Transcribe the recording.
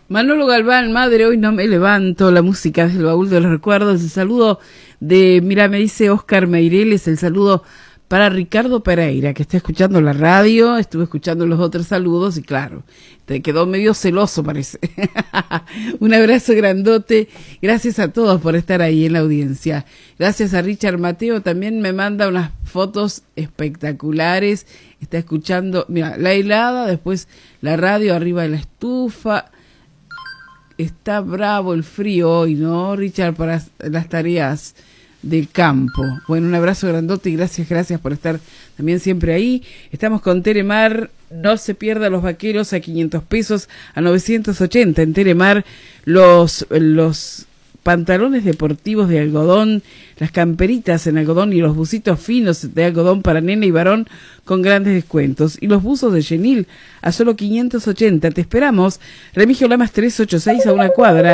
Manolo Galván, madre, hoy no me levanto, la música desde el baúl de los recuerdos. El saludo de, mira, me dice Oscar Meireles, el saludo para Ricardo Pereira, que está escuchando la radio, estuve escuchando los otros saludos y claro, te quedó medio celoso parece. Un abrazo grandote, gracias a todos por estar ahí en la audiencia. Gracias a Richard Mateo, también me manda unas fotos espectaculares, está escuchando, mira, la helada, después la radio arriba de la estufa. Está bravo el frío hoy, ¿no, Richard, para las tareas del campo? Bueno, un abrazo grandote y gracias por estar también siempre ahí. Estamos con Telemar, no se pierda los vaqueros a 500 pesos, a 980 en Telemar, los pantalones deportivos de algodón, las camperitas en algodón y los bucitos finos de algodón para nena y varón con grandes descuentos. Y los buzos de chenil a solo 580. Te esperamos. Remigio Lamas 386 a una cuadra.